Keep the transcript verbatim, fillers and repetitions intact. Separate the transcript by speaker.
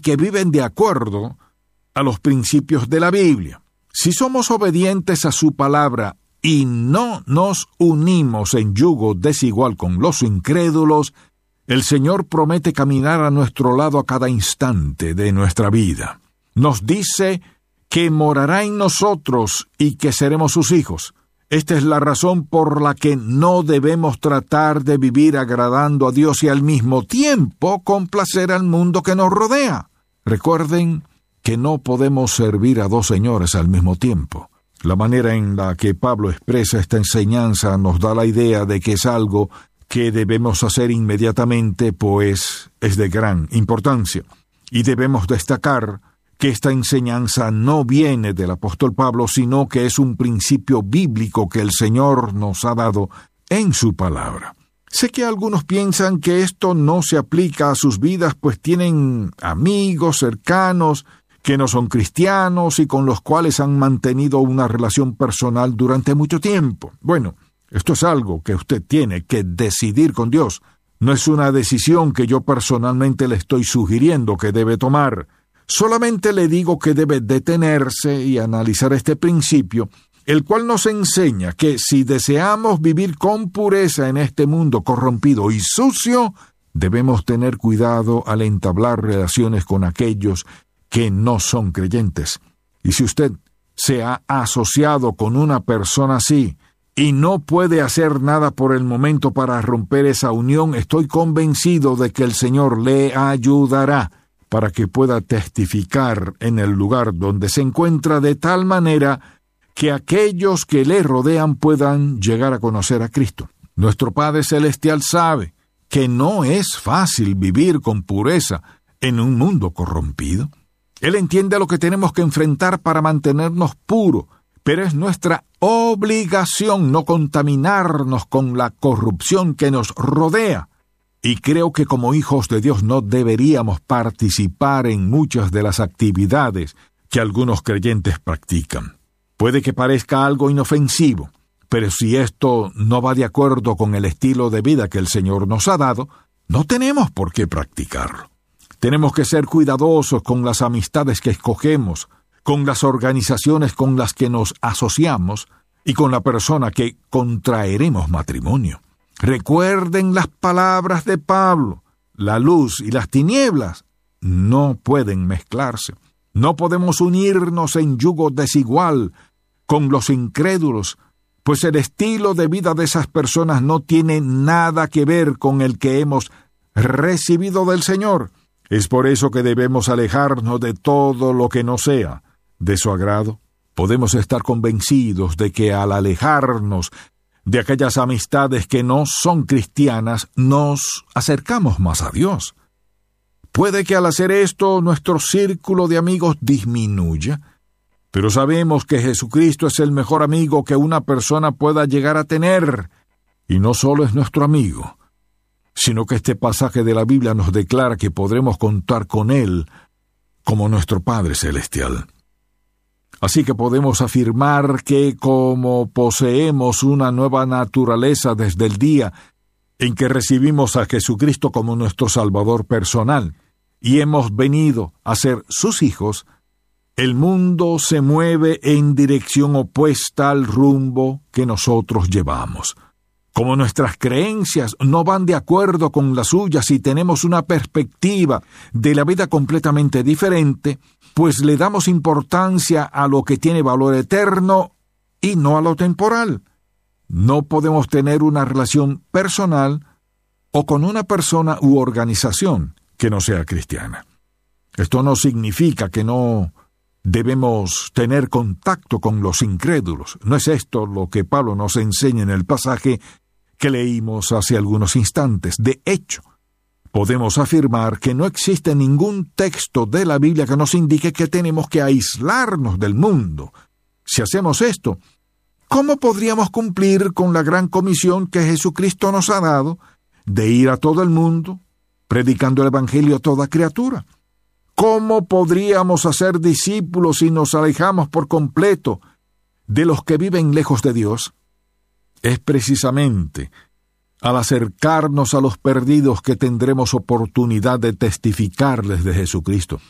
Speaker 1: que viven de acuerdo a los principios de la Biblia. Si somos obedientes a su palabra y no nos unimos en yugo desigual con los incrédulos, el Señor promete caminar a nuestro lado a cada instante de nuestra vida. Nos dice que morará en nosotros y que seremos sus hijos. Esta es la razón por la que no debemos tratar de vivir agradando a Dios y al mismo tiempo complacer al mundo que nos rodea. Recuerden que no podemos servir a dos señores al mismo tiempo. La manera en la que Pablo expresa esta enseñanza nos da la idea de que es algo que debemos hacer inmediatamente, pues es de gran importancia. Y debemos destacar que esta enseñanza no viene del apóstol Pablo, sino que es un principio bíblico que el Señor nos ha dado en su palabra. Sé que algunos piensan que esto no se aplica a sus vidas, pues tienen amigos cercanos que no son cristianos y con los cuales han mantenido una relación personal durante mucho tiempo. Bueno, esto es algo que usted tiene que decidir con Dios. No es una decisión que yo personalmente le estoy sugiriendo que debe tomar. Solamente le digo que debe detenerse y analizar este principio, el cual nos enseña que si deseamos vivir con pureza en este mundo corrompido y sucio, debemos tener cuidado al entablar relaciones con aquellos que no son creyentes. Y si usted se ha asociado con una persona así y no puede hacer nada por el momento para romper esa unión, estoy convencido de que el Señor le ayudará para que pueda testificar en el lugar donde se encuentra de tal manera que aquellos que le rodean puedan llegar a conocer a Cristo. Nuestro Padre Celestial sabe que no es fácil vivir con pureza en un mundo corrompido. Él entiende lo que tenemos que enfrentar para mantenernos puros, pero es nuestra obligación no contaminarnos con la corrupción que nos rodea. Y creo que como hijos de Dios no deberíamos participar en muchas de las actividades que algunos creyentes practican. Puede que parezca algo inofensivo, pero si esto no va de acuerdo con el estilo de vida que el Señor nos ha dado, no tenemos por qué practicarlo. Tenemos que ser cuidadosos con las amistades que escogemos, con las organizaciones con las que nos asociamos y con la persona que contraeremos matrimonio. Recuerden las palabras de Pablo: la luz y las tinieblas no pueden mezclarse. No podemos unirnos en yugo desigual con los incrédulos, pues el estilo de vida de esas personas no tiene nada que ver con el que hemos recibido del Señor. Es por eso que debemos alejarnos de todo lo que no sea de su agrado. Podemos estar convencidos de que al alejarnos de aquellas amistades que no son cristianas, nos acercamos más a Dios. Puede que al hacer esto nuestro círculo de amigos disminuya, pero sabemos que Jesucristo es el mejor amigo que una persona pueda llegar a tener, y no solo es nuestro amigo, sino que este pasaje de la Biblia nos declara que podremos contar con Él como nuestro Padre Celestial. Así que podemos afirmar que como poseemos una nueva naturaleza desde el día en que recibimos a Jesucristo como nuestro Salvador personal y hemos venido a ser sus hijos, el mundo se mueve en dirección opuesta al rumbo que nosotros llevamos. Como nuestras creencias no van de acuerdo con las suyas y tenemos una perspectiva de la vida completamente diferente, pues le damos importancia a lo que tiene valor eterno y no a lo temporal. No podemos tener una relación personal o con una persona u organización que no sea cristiana. Esto no significa que no debemos tener contacto con los incrédulos. No es esto lo que Pablo nos enseña en el pasaje que leímos hace algunos instantes. De hecho, podemos afirmar que no existe ningún texto de la Biblia que nos indique que tenemos que aislarnos del mundo. Si hacemos esto, ¿cómo podríamos cumplir con la gran comisión que Jesucristo nos ha dado de ir a todo el mundo, predicando el Evangelio a toda criatura? ¿Cómo podríamos hacer discípulos si nos alejamos por completo de los que viven lejos de Dios? Es precisamente al acercarnos a los perdidos que tendremos oportunidad de testificarles de Jesucristo.